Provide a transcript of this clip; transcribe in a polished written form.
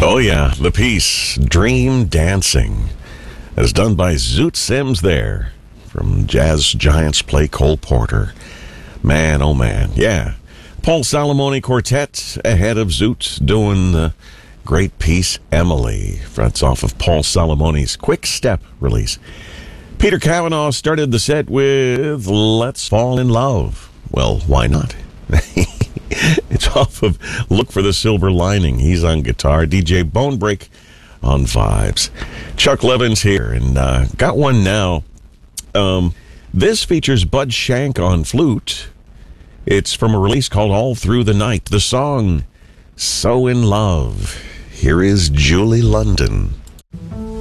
Oh, yeah, the piece Dream Dancing, as done by Zoot Sims there, from Jazz Giants play Cole Porter. Man, oh man, yeah. Paul Salamone Quartet ahead of Zoot doing the great piece Emily. That's off of Paul Salamone's Quick Step release. Peter Cavanaugh started the set with Let's Fall in Love. Well, why not? It's off of Look for the Silver Lining. He's on guitar. DJ Bonebreak on vibes. Chuck Levin's here, and got one now. This features Bud Shank on flute. It's from a release called All Through the Night. The song, So in Love. Here is Julie London.